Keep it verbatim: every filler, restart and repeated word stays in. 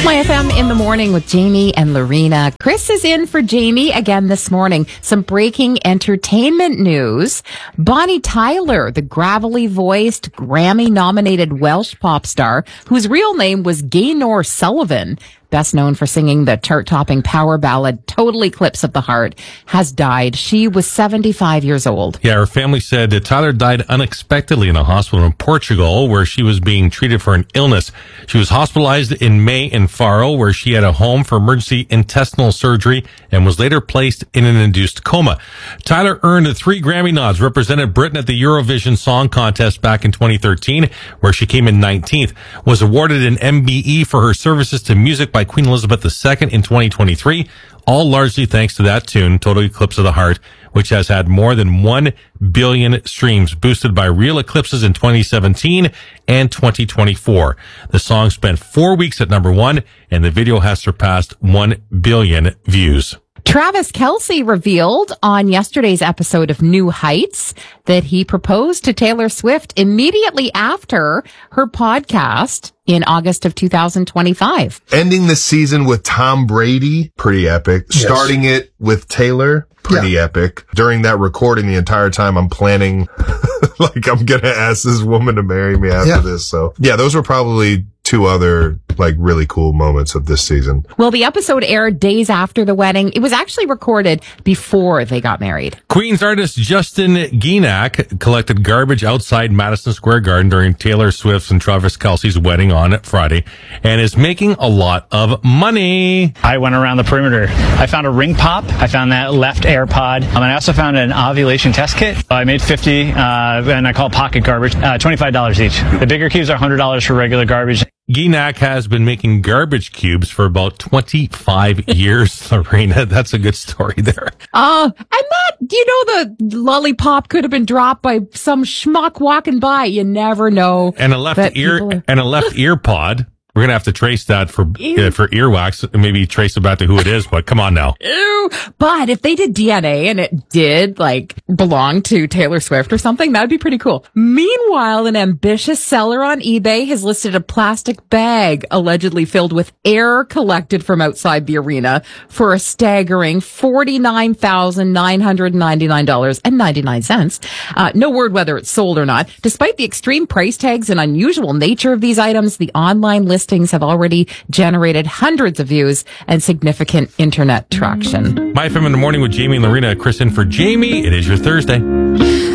My F M in the morning with Jamie and Lorena. Chris is in for Jamie again this morning. Some breaking entertainment news. Bonnie Tyler, the gravelly-voiced, Grammy-nominated Welsh pop star, whose real name was Gaynor Sullivan, best known for singing the chart-topping power ballad Total Eclipse of the Heart, has died. She was seventy-five years old. Yeah, her family said that Tyler died unexpectedly in a hospital in Portugal where she was being treated for an illness. She was hospitalized in May in Faro, where she had a home for emergency intestinal surgery and was later placed in an induced coma. Tyler earned three Grammy nods, represented Britain at the Eurovision Song Contest back in twenty thirteen, where she came in nineteenth, was awarded an M B E for her services to music by Queen Elizabeth the Second in twenty twenty-three, all largely thanks to that tune, Total Eclipse of the Heart, which has had more than one billion streams, boosted by real eclipses in twenty seventeen and twenty twenty-four. The song spent four weeks at number one, and the video has surpassed one billion views. Travis Kelce revealed on yesterday's episode of New Heights that he proposed to Taylor Swift immediately after her podcast in August of two thousand twenty-five. Ending the season with Tom Brady, pretty epic. Yes. Starting it with Taylor, pretty yeah. epic. During that recording, the entire time I'm planning, like, I'm going to ask this woman to marry me after yeah. this. So, yeah, those were probably two other, like, really cool moments of this season. Well, the episode aired days after the wedding. It was actually recorded before they got married. Queen's artist Justin Guianac collected garbage outside Madison Square Garden during Taylor Swift's and Travis Kelce's wedding on Friday and is making a lot of money. I went around the perimeter. I found a ring pop. I found that left AirPod. Um, and I also found an ovulation test kit. I made fifty, uh, and I call it pocket garbage, uh, twenty-five dollars each. The bigger cubes are one hundred dollars for regular garbage. Guianac has been making garbage cubes for about twenty-five years, Lorena. That's a good story there. Uh, and that, you know, the lollipop could have been dropped by some schmuck walking by. You never know. And a left ear, are... and a left ear pod. We're going to have to trace that for uh, for earwax, maybe trace it back to who it is, but come on now. Ew. But if they did D N A and it did, like, belong to Taylor Swift or something, that'd be pretty cool. Meanwhile, an ambitious seller on eBay has listed a plastic bag allegedly filled with air collected from outside the arena for a staggering forty-nine thousand nine hundred ninety-nine dollars and ninety-nine cents. Uh, no word whether it's sold or not. Despite the extreme price tags and unusual nature of these items, the online list have already generated hundreds of views and significant internet traction. My F M in the morning with Jamie and Lorena. Chris in for Jamie. It is your Thursday.